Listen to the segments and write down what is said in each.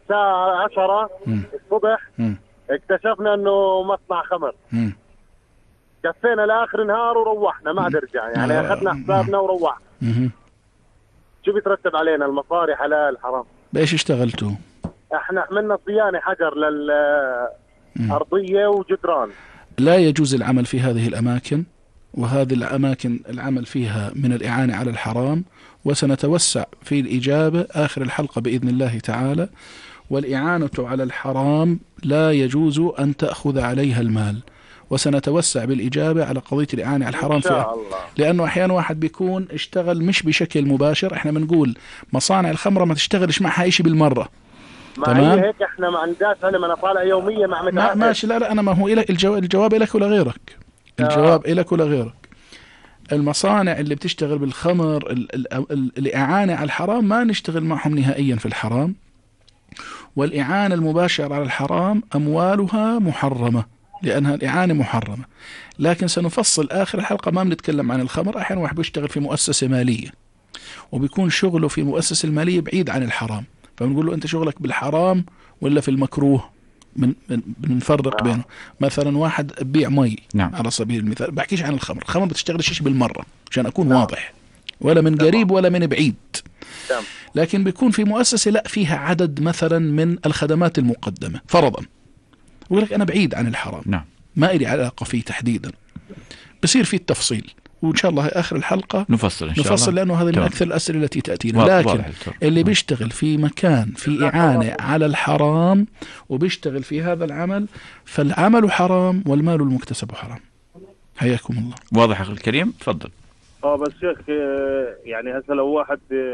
الساعة 10 الصبح اكتشفنا انه مصنع خمر. كفينا لاخر نهار وروحنا ما عاد رجع، يعني اخذنا حسابنا وروحنا. شو بيترتب علينا؟ المصاري حلال حرام. بايش اشتغلتوا؟ احنا عملنا صيانة حجر للأرضية وجدران. لا يجوز العمل في هذه الأماكن، وهذه الأماكن العمل فيها من الإعانة على الحرام، وسنتوسع في الإجابة آخر الحلقة بإذن الله تعالى. والإعانة على الحرام لا يجوز أن تأخذ عليها المال، وسنتوسع بالإجابة على قضية الإعانة على الحرام فيها، لأنه أحيانا واحد بيكون اشتغل مش بشكل مباشر. احنا بنقول مصانع الخمرة ما تشتغلش معها إشي بالمرة. تمام. هيك احنا ما عندناش علم، انا طالع يوميا مع متعهد. ماشي. لا انا ما هو إلك الجواب لك ولا غيرك. الجواب لك ولا غيرك. المصانع اللي بتشتغل بالخمر الإعانة على الحرام ما نشتغل معهم نهائيا في الحرام. والإعانة المباشرة على الحرام أموالها محرمة، لأنها الإعانة محرمة. لكن سنفصل آخر الحلقة، ما بنتكلم عن الخمر. أحيانا واحد بيشتغل في مؤسسة مالية وبيكون شغله في المؤسسة المالية بعيد عن الحرام، فبنقول له أنت شغلك بالحرام ولا في المكروه. بنفرق بينه. مثلا واحد بيع مي على سبيل المثال، بحكيش عن الخمر. الخمر بتشتغلش شيء بالمرة عشان أكون واضح، ولا من قريب ولا من بعيد. لكن بيكون في مؤسسة لا فيها عدد مثلا من الخدمات المقدمة فرضا، يقول لك أنا بعيد عن الحرام، ما إلي علاقة فيه تحديدا. بصير في التفصيل، وإن شاء الله آخر الحلقة نفصل إن شاء الله، لأنه هذا من أكثر الأسئلة التي تأتينا. لكن اللي بيشتغل في مكان في إعانة على الحرام وبيشتغل في هذا العمل، فالعمل حرام والمال المكتسب حرام. حياكم الله. واضح أخي الكريم، تفضل. بس شيخ، يعني هسه لو واحد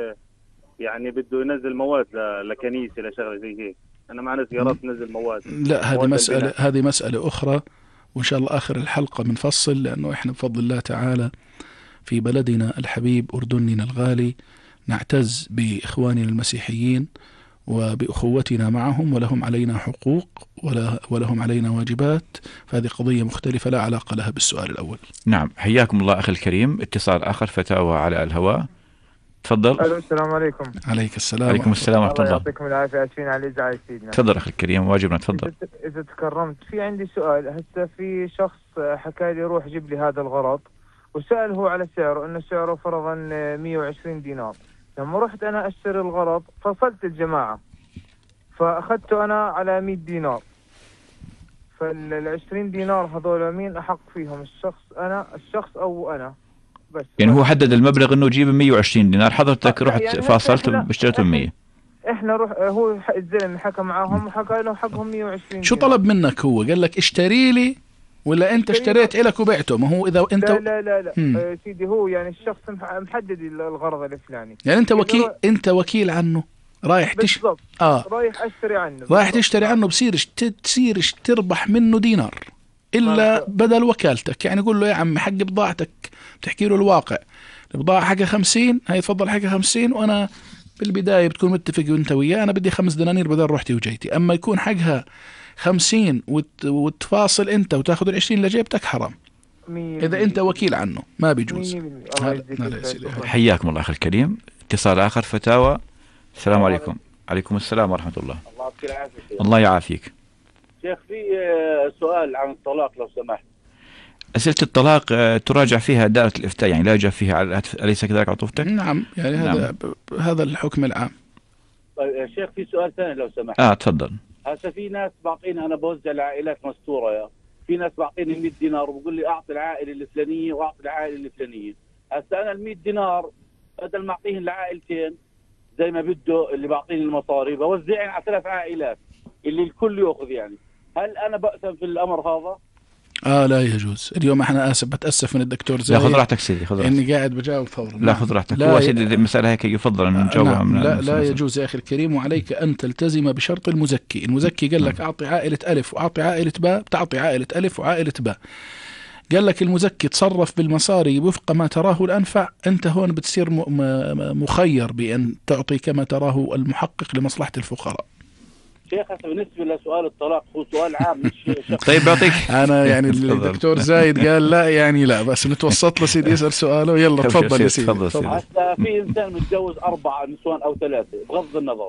يعني بده ينزل مواد لكنيسة لشغله زي هيك، أنا معنا سيارات ننزل مواد. لا، هذه مسألة أخرى، وإن شاء الله آخر الحلقة بنفصل، لأنه إحنا بفضل الله تعالى في بلدنا الحبيب أردننا الغالي نعتز بإخواننا المسيحيين وبأخوتنا معهم، ولهم علينا حقوق ولهم علينا واجبات. فهذه قضية مختلفة لا علاقة لها بالسؤال الأول. نعم، حياكم الله أخي الكريم. اتصال آخر، فتاوى على الهواء، تفضل. السلام عليكم. عليك السلام. عليكم السلام ورحمة الله. يعطيكم العافية، أسفين على الإزعاج سيدنا. تفضل أخي الكريم، واجبنا، تفضل. إذا تكرمت، في عندي سؤال. هسه في شخص حكى لي روح جيب لي هذا الغرض، وسأله على سعره، إنه سعره فرضا 120 دينار. لما رحت أنا أشتري الغرض فصلت الجماعة، فأخذته أنا على 100 دينار. فال20 دينار هذول مين أحق فيهم؟ الشخص أو أنا؟ بس يعني هو حدد المبلغ إنه جيب 120 دينار، حضرتك رحت يعني فاصلت باشتريته 100. إحنا هو الزلمة حكى معاهم وحكى له حقهم 120 شو دينار. طلب منك هو؟ قال لك اشتري لي ولا أنت اشتريت إلك وبعته؟ ما هو إذا أنت لا سيدي، هو يعني الشخص محدد الغرض الفلاني، يعني أنت وكيل عنه، رايح رايح أشتري عنه، رايح تشتري عنه، بصيرش تربح منه دينار إلا بدل وكالتك. يعني قول له يا عم حق بضاعتك، بتحكي له الواقع، البضاعة حقها 50، هاي تفضل حقها 50، وأنا بالبداية بتكون متفق وانت وياه أنا بدي 5 دنانير بدل روحتي وجيتي. أما يكون حقها 50 وتفاصل أنت وتاخذ 20 لجيبتك، حرام إذا أنت وكيل عنه، ما بيجوز. حياكم الله أخي الكريم. اتصال آخر، فتاوى. السلام عليكم. عليكم السلام ورحمة الله. الله يعافيك شيخ. في سؤال عن الطلاق لو سمحت. أسئلة الطلاق تراجع فيها دائرة الإفتاء، يعني لا يجاب فيها أليس كذلك عطوفتك؟ نعم، يعني هذا الحكم العام. طيب يا شيخ، في سؤال ثاني لو سمحت. تفضل. هسه في ناس باقين، أنا بوزع العائلات مستورة، في ناس باقين 100 دينار وبقول لي أعطي العائلة الفلانية وأعطي العائلة الفلانية. هسه أنا 100 دينار بدل ما أعطيهم العائلتين زي ما بده اللي بعطيني المصاري، بوزعهم على 3 عائلات اللي الكل يأخذ. يعني هل أنا بأثم في الأمر هذا؟ لا يجوز. اليوم احنا بتأسف من الدكتور زايد. لا خذ راحتك سيدي، خذ راحتك. اني قاعد بجاوب فورا. لا خذ راحتك. هو سيدي المسألة هيك يفضل ان نجاوبها. لا يجوز يا اخي الكريم، وعليك ان تلتزم بشرط المزكي. المزكي قال لك اعطي عائلة الف واعطي عائلة باء، بتعطي عائلة الف وعائلة باء. قال لك المزكي تصرف بالمصاري وفق ما تراه الأنفع. أنت هون بتصير مخير بأن تعطي كما تراه المحقق لمصلحة الفقراء. شيخ بالنسبة لسؤال الطلاق هو سؤال عام مش طيب بعطيك أنا يعني الدكتور زايد قال لا، يعني لا، بس نتوسط له سيدي يسأل سؤاله. يلا تفضل يا سيدي. حتى في إنسان متجوز 4 نسوان أو 3 بغض النظر،